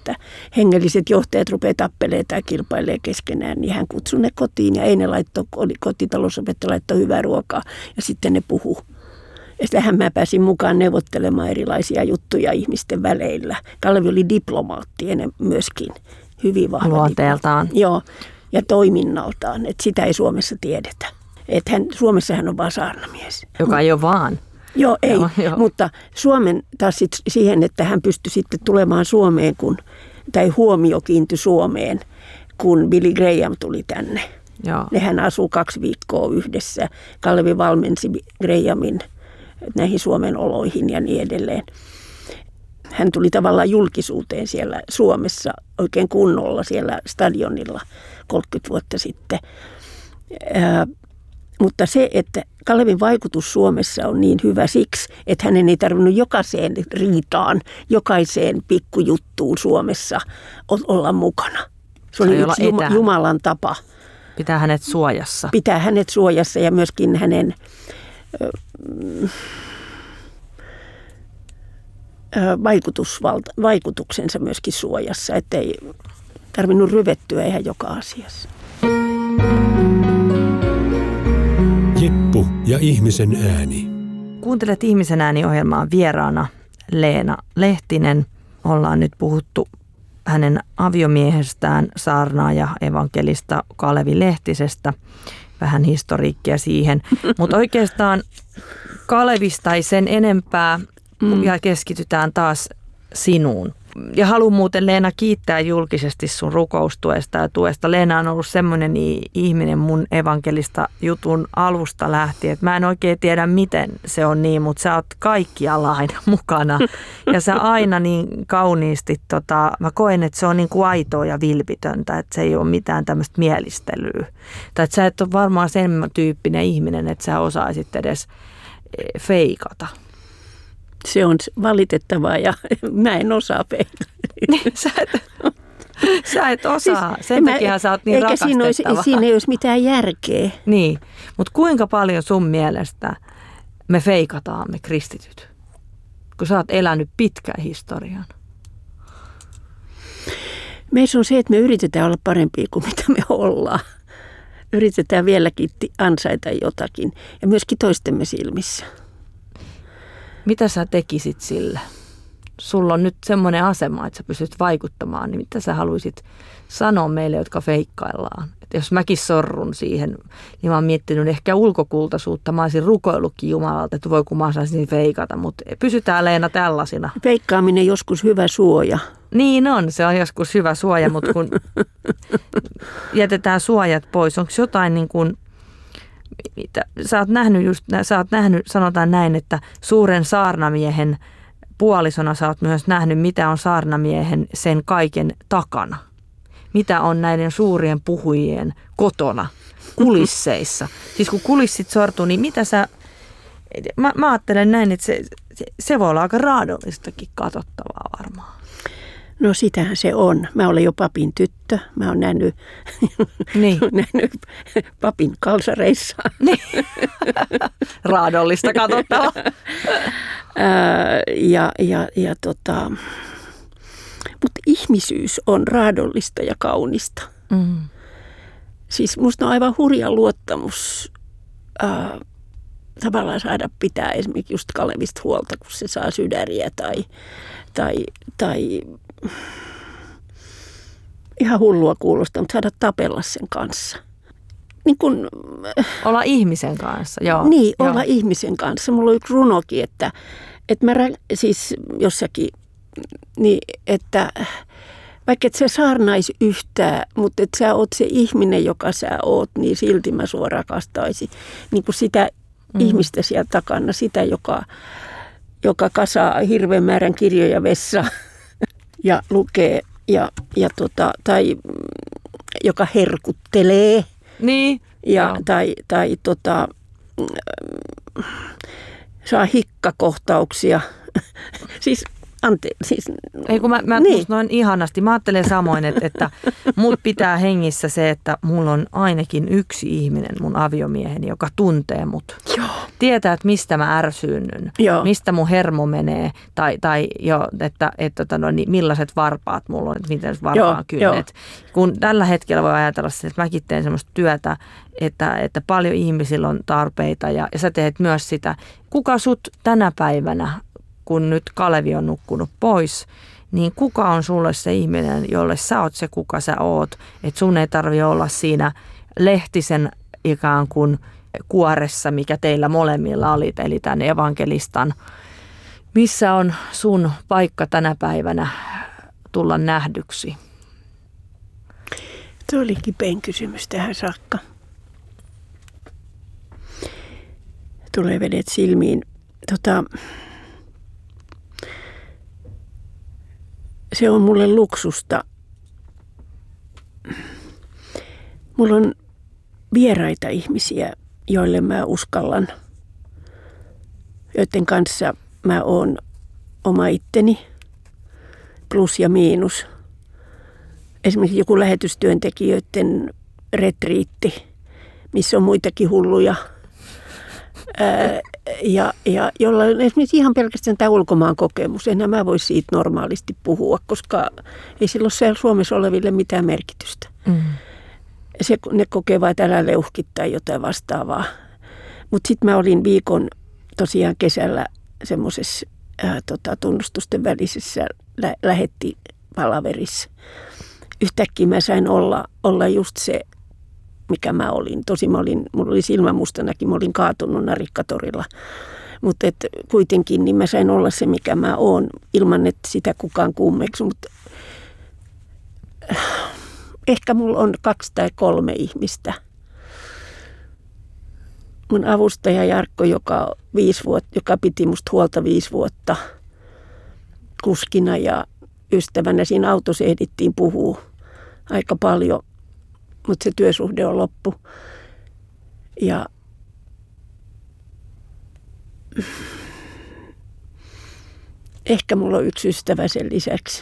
että hengelliset johtajat rupeaa tappelemaan tai kilpailemaan keskenään, niin hän kutsui ne kotiin ja ei ne kotitalousopettaja laittoi hyvää ruokaa ja sitten ne puhuu. Ja tähän mä pääsin mukaan neuvottelemaan erilaisia juttuja ihmisten väleillä. Kalevi oli diplomaatti myöskin, hyvin vahva luonteeltaan. Joo, ja toiminnaltaan, että sitä ei Suomessa tiedetä. Että Suomessa hän on vaan saarnamies. Joka ei ole vaan. Joo, ei, mutta Suomen taas siihen, että hän pystyi sitten tulemaan Suomeen, tai huomio kiintyi Suomeen, kun Billy Graham tuli tänne. Joo. Nehän asuu 2 viikkoa yhdessä. Kalevi valmensi Grahamin näihin Suomen oloihin ja niin edelleen. Hän tuli tavallaan julkisuuteen siellä Suomessa oikein kunnolla siellä stadionilla 30 vuotta sitten. Mutta se, että Kalevin vaikutus Suomessa on niin hyvä siksi, että hänen ei tarvinnut jokaiseen riitaan, jokaiseen pikkujuttuun Suomessa olla mukana. Se oli yksi Jumalan tapa. Pitää hänet suojassa. Pitää hänet suojassa ja myöskin hänen vaikutuksensa myöskin suojassa, ettei tarvinnut ryvettyä ihan joka asiassa. Jeppu ja ihmisen ääni. Kuuntelet Ihmisen ääni-ohjelmaan vieraana Leena Lehtinen. Ollaan nyt puhuttu hänen aviomiehestään, saarnaaja evankelista Kalevi Lehtisestä. Vähän historiikkia siihen. Mutta oikeastaan Kalevista ei sen enempää ja keskitytään taas sinuun. Ja haluan muuten Leena kiittää julkisesti sun rukoustuesta ja tuesta. Leena on ollut semmoinen ihminen mun evankelista jutun alusta lähtien, että mä en oikein tiedä miten se on niin, mutta sä oot kaikkialla aina mukana. Ja sä aina niin kauniisti, mä koen, että se on niin kuin aitoa ja vilpitöntä, että se ei ole mitään tämmöistä mielistelyä. Tai että sä et ole varmaan sen tyyppinen ihminen, että sä osaisit edes feikata. Se on valitettavaa ja mä en osaa feikata. Sä et osaa. Siis, sen takia sä oot niin rakastettava. Eikä siinä ei olisi mitään järkeä. Niin, mutta kuinka paljon sun mielestä me feikataan me kristityt? Kun sä oot elänyt pitkän historian. Meissä on se, että me yritetään olla parempia kuin mitä me ollaan. Yritetään vieläkin ansaita jotakin ja myöskin toistemme silmissä. Mitä sä tekisit sille? Sulla on nyt semmoinen asema, että sä pystyt vaikuttamaan, niin mitä sä haluaisit sanoa meille, jotka feikkaillaan? Että jos mäkin sorrun siihen, niin mä oon miettinyt ehkä ulkokultaisuutta. Mä olisin rukoillutkin Jumalalta, että voi kun mä osaisin feikata, mutta pysytään Leena tällaisina. Feikkaaminen joskus hyvä suoja. Niin on, se on joskus hyvä suoja, mutta kun jätetään suojat pois, onko jotain niin kuin... Sä oot nähnyt, sanotaan näin, että suuren saarnamiehen puolisona sä oot myös nähnyt, mitä on saarnamiehen sen kaiken takana. Mitä on näiden suurien puhujien kotona, kulisseissa. Siis kun kulissit sortuu, niin mitä sä... Mä ajattelen näin, että se voi olla aika raadollistakin katsottavaa varmaan. No sitähän se on. Mä olen jo papin tyttö. Mä oon nähnyt, niin. nähnyt papin kalsareissa. Niin. Raadollista katsottavaa. Mutta ihmisyys on raadollista ja kaunista. Mm. Siis musta on aivan hurja luottamus tavallaan saada pitää esimerkiksi just Kalevista huolta, kun se saa sydäriä tai ihan hullua kuulostaa, mutta saada tapella sen kanssa. Niin kun, olla ihmisen kanssa, joo. Niin, joo. olla ihmisen kanssa. Mulla on yksi runokin, että mä siis jossakin, niin että vaikka et sä saarnaisi yhtään, mutta että sä oot se ihminen, joka sä oot, niin silti mä sua rakastaisin. Niin kuin sitä ihmistä siellä takana, sitä, joka kasaa hirveän määrän kirjoja vessaan ja lukee tai joka herkuttelee. Niin. Tai saa hikkakohtauksia. Siis Ei kun mä niin. musta noin ihanasti. Mä ajattelen samoin, että mut pitää hengissä se, että mulla on ainakin yksi ihminen, mun aviomieheni, joka tuntee mut. Joo. Tietää, että mistä mä ärsynnyn, mistä mun hermo menee tai niin millaiset varpaat mulla on, että miten varpaan kynnet. Kun tällä hetkellä voi ajatella sitä, että mäkin teen semmoista työtä, että paljon ihmisillä on tarpeita ja sä teet myös sitä. Kuka sut tänä päivänä, kun nyt Kalevi on nukkunut pois, niin kuka on sulle se ihminen, jolle sä oot se, kuka sä oot? Että sun ei tarvitse olla siinä Lehtisen ikään kuin kuoressa, mikä teillä molemmilla oli, eli tämän evankelistan. Missä on sun paikka tänä päivänä tulla nähdyksi? Se oli kipein kysymys tähän saakka. Tulee vedet silmiin. Se on mulle luksusta. Mulla on vieraita ihmisiä, joille mä uskallan, joiden kanssa mä oon oma itteni, plus ja miinus. Esimerkiksi joku lähetystyöntekijöiden retriitti, missä on muitakin hulluja. Ja jolla on esimerkiksi ihan pelkästään tämä ulkomaan kokemus. Enää mä voi siitä normaalisti puhua, koska ei sillä ole siellä Suomessa oleville mitään merkitystä. Ne kokee vain, että älä leuhki tai jotain vastaavaa. Mutta sitten mä olin viikon tosiaan kesällä semmoisessa tunnustusten välisessä lähettipalaverissa. Yhtäkkiä mä sain olla just se, mikä mä olin. Tosi mulla oli silmä mustanakin, mä olin kaatunut Narikkatorilla. Mutta kuitenkin niin mä sain olla se, mikä mä oon, ilman että sitä kukaan kummeksu. Mutta ehkä mulla on 2 tai 3 ihmistä. Mun avustaja Jarkko, joka piti musta huolta 5 vuotta kuskina ja ystävänä. Siinä autossa ehdittiin puhua aika paljon, mutta se työsuhde on loppu. Ja ehkä mulla on yksi ystävä sen lisäksi.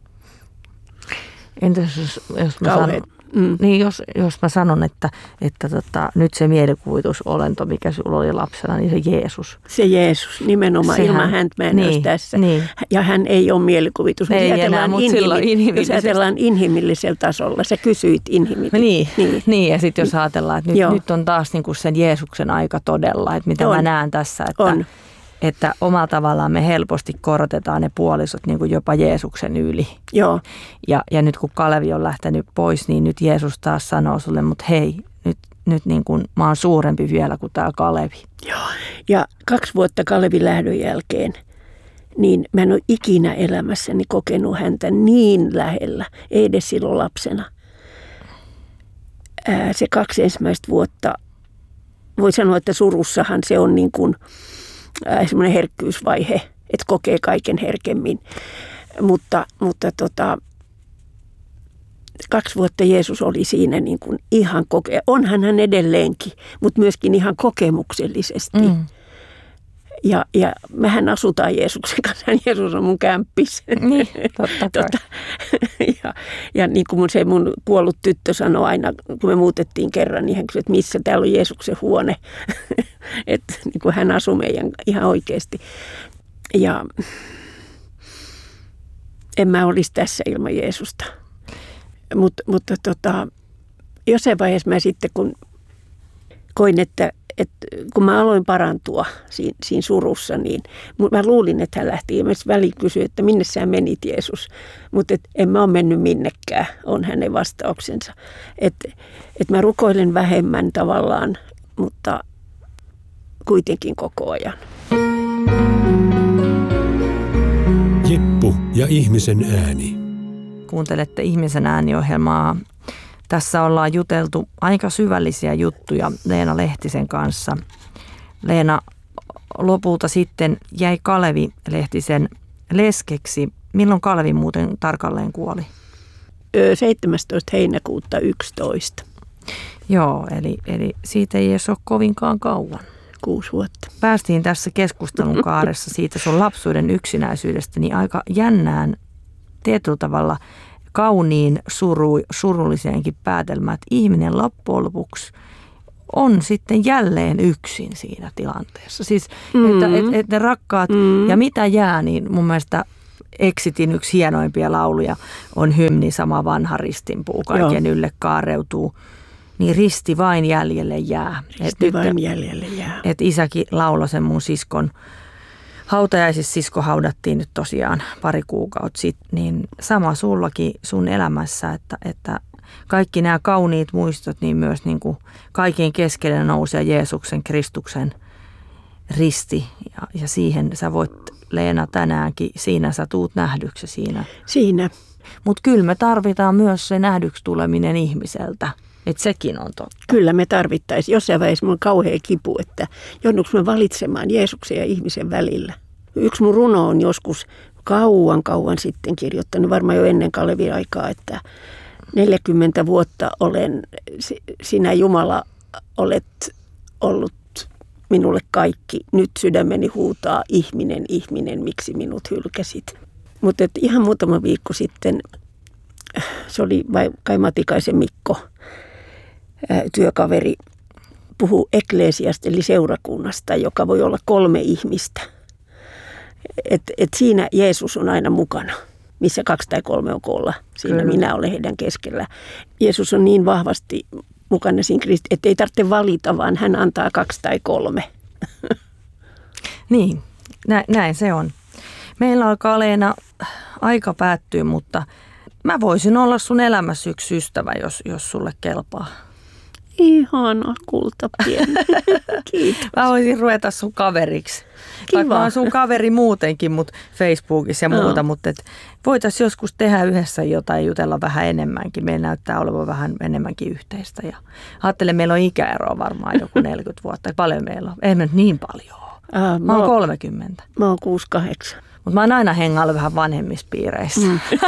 Entäs jos mä sanon, niin jos mä sanon, että nyt se mielikuvitusolento, mikä sulla oli lapsena, niin se Jeesus. Se Jeesus, nimenomaan. Ilman häntä mä en olisi tässä. Niin. Ja hän ei ole mielikuvitus. Jos ajatellaan inhimillisellä tasolla, sä kysyit inhimillisesti. Niin, ja sitten jos ajatellaan, että nyt on taas niinku sen Jeesuksen aika todella, että mitä mä näen tässä, että omalla tavallaan me helposti korotetaan ne puolisot niin kuin jopa Jeesuksen yli. Joo. Ja nyt kun Kalevi on lähtenyt pois, niin nyt Jeesus taas sanoo sulle, mutta hei, nyt niin kuin mä oon suurempi vielä kuin tämä Kalevi. Joo, ja 2 vuotta Kalevin lähdön jälkeen, niin mä en ole ikinä elämässäni kokenut häntä niin lähellä, ei edes silloin lapsena. Se 2 ensimmäistä vuotta, voi sanoa, että surussahan se on niin kuin semmoinen herkkyysvaihe, että kokee kaiken herkemmin. Mutta 2 vuotta Jeesus oli siinä niin kuin ihan onhan hän edelleenkin, mutta myöskin ihan kokemuksellisesti. Ja mehän asutaan Jeesuksen kanssa, Jeesus on mun kämppis. Niin, totta kai. Ja niin kuin mun kuollut tyttö sanoi aina, kun me muutettiin kerran, niin hän kysyi, että missä täällä on Jeesuksen huone. Että niin kuin hän asui meidän ihan oikeasti. Ja en mä olisi tässä ilman Jeesusta. Mutta jossain vaiheessa mä sitten, kun koin, että kun mä aloin parantua siinä surussa, niin mä luulin, että hän lähti. Ja mä väliin kysyin, että minne sä menit, Jeesus. Mutta en mä ole mennyt minnekään, on hänen vastauksensa. Että mä rukoilen vähemmän tavallaan, mutta kuitenkin koko ajan. Jeppu ja ihmisen ääni. Kuuntelette Ihmisen ääni-ohjelmaa. Tässä ollaan juteltu aika syvällisiä juttuja Leena Lehtisen kanssa. Leena, lopulta sitten jäi Kalevi Lehtisen leskeksi. Milloin Kalevi muuten tarkalleen kuoli? 17. heinäkuuta 11. Joo, eli siitä ei edes ole kovinkaan kauan. 6 vuotta. Päästiin tässä keskustelun kaaressa siitä sun lapsuuden yksinäisyydestä niin aika jännään tietyllä tavalla kauniin surulliseenkin päätelmään, että ihminen loppujen lopuksi on sitten jälleen yksin siinä tilanteessa. Siis, että ne rakkaat ja mitä jää, niin mun mielestä Exitin yksi hienoimpia lauluja on hymni Sama vanha ristinpuu, kaiken ylle kaareutuu. Niin risti vain jäljelle jää. Risti vain jäljelle jää. Et isäkin lauloi sen mun siskon hautajaisissa. Sisko haudattiin nyt tosiaan pari kuukautta sitten. Niin sama sullakin sun elämässä, että kaikki nämä kauniit muistot, niin myös niin kuin kaiken keskelle nousee Jeesuksen, Kristuksen risti. Ja siihen sä voit, Leena, tänäänkin, siinä sä tuut nähdyksi Siinä. Mutta kyllä me tarvitaan myös se nähdyksi tuleminen ihmiseltä. Että sekin on totta. Kyllä me tarvittaisiin. Jossain vaiheessa mun on kauhea kipu, että joudunko me valitsemaan Jeesuksen ja ihmisen välillä. Yksi mun runo on joskus kauan sitten kirjoittanut, varmaan jo ennen Kalevin aikaa, että 40 vuotta olen, sinä Jumala olet ollut minulle kaikki. Nyt sydämeni huutaa, ihminen, ihminen, miksi minut hylkäsit. Mutta ihan muutama viikko sitten, se oli kai Matikaisen Mikko, työkaveri, puhuu ekklesiasta eli seurakunnasta, joka voi olla 3 ihmistä. Et siinä Jeesus on aina mukana, missä 2 tai 3 on koolla. Siinä Kyllä. Minä olen heidän keskellä. Jeesus on niin vahvasti mukana siinä Kristissä, että ei tarvitse valita, vaan hän antaa 2 tai 3. Niin, näin se on. Meillä alkaa, Leena, aika päättyy, mutta mä voisin olla sun elämässä yksi ystävä, jos sulle kelpaa. Ihana kultapieni. Kiitos. Mä voisin ruveta sun kaveriksi. Kiva. Vaikka mä oon sun kaveri muutenkin, Facebookissa ja muuta, mutta voitaisiin joskus tehdä yhdessä jotain, jutella vähän enemmänkin. Meillä näyttää olevan vähän enemmänkin yhteistä. Ja ajattelen, meillä on ikäeroa varmaan joku 40 vuotta. Paljon meillä on. Ei me nyt niin paljon ole. Mä oon 30. Mä oon 68. Mutta mä oon aina hengaillut vähän vanhemmissa piireissä.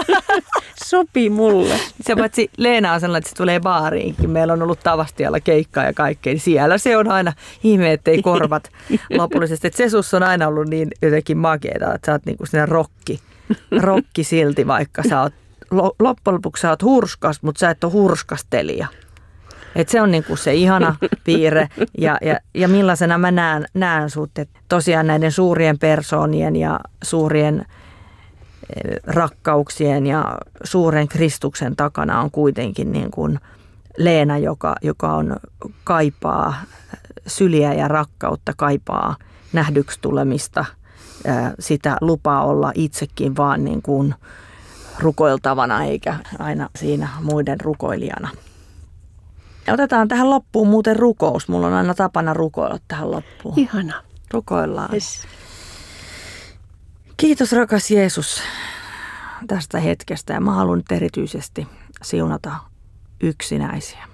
Sopii mulle. Se paitsi Leena on sellainen, että se tulee baariinkin. Meillä on ollut Tavastialla keikkaa ja kaikkea. Siellä se on aina ihme, ettei korvat lopullisesti. Et se sus on aina ollut niin jotenkin makeeta, että sä oot niinku sinä rokki silti, vaikka sä oot, loppujen lopuksi sä oot hurskas, mutta sä et ole hurskastelija. Et se on niinku se ihana piirre ja millaisena mä näen sut, että tosiaan näiden suurien persoonien ja suurien rakkauksien ja suuren Kristuksen takana on kuitenkin niin kuin Leena, joka on kaipaa syliä ja rakkautta, kaipaa nähdyksi tulemista, sitä lupaa olla itsekin vaan niin kuin rukoiltavana eikä aina siinä muiden rukoilijana. Otetaan tähän loppuun muuten rukous. Mulla on aina tapana rukoilla tähän loppuun. Ihana. Rukoillaan. Yes. Kiitos rakas Jeesus tästä hetkestä ja mä haluan nyt erityisesti siunata yksinäisiä.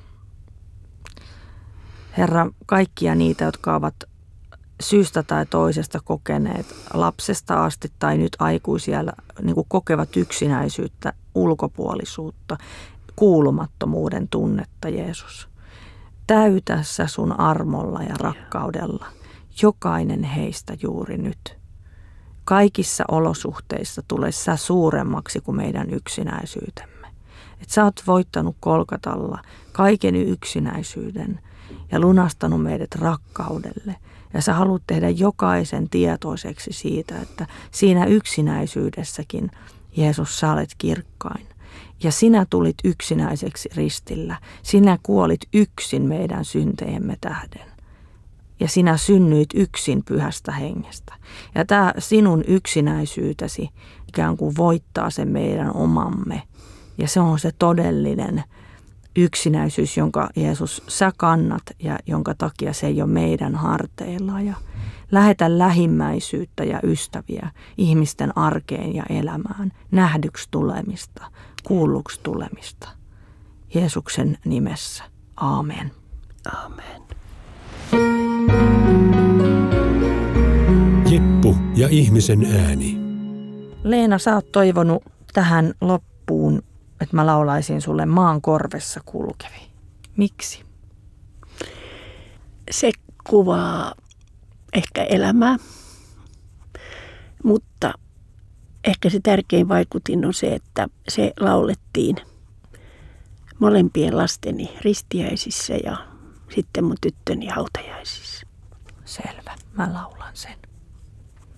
Herra, kaikkia niitä, jotka ovat syystä tai toisesta kokeneet lapsesta asti tai nyt aikuisia niin kuin kokevat yksinäisyyttä, ulkopuolisuutta, kuulumattomuuden tunnetta, Jeesus. Täytä sä sun armolla ja rakkaudella jokainen heistä juuri nyt. Kaikissa olosuhteissa tule sä suuremmaksi kuin meidän yksinäisyytemme. Et sä oot voittanut Kolkatalla kaiken yksinäisyyden ja lunastanut meidät rakkaudelle. Ja sä haluat tehdä jokaisen tietoiseksi siitä, että siinä yksinäisyydessäkin, Jeesus, sä olet kirkkain. Ja sinä tulit yksinäiseksi ristillä. Sinä kuolit yksin meidän syntejemme tähden. Ja sinä synnyit yksin Pyhästä Hengestä. Ja tämä sinun yksinäisyytesi ikään kuin voittaa sen meidän omamme. Ja se on se todellinen yksinäisyys, jonka Jeesus sä kannat ja jonka takia se ei ole meidän harteilla. Ja lähetä lähimmäisyyttä ja ystäviä ihmisten arkeen ja elämään, nähdyksi tulemista, kuulluksi tulemista. Jeesuksen nimessä. Aamen. Aamen. Jeppu ja ihmisen ääni. Leena, sä oot toivonut tähän loppuun, että mä laulaisin sulle Maan korvessa kulkevi. Miksi? Se kuvaa ehkä elämää. Mutta ehkä se tärkein vaikutin on se, että se laulettiin molempien lasteni ristiäisissä ja sitten mun tyttöni hautajaisissa. Selvä, mä laulan sen.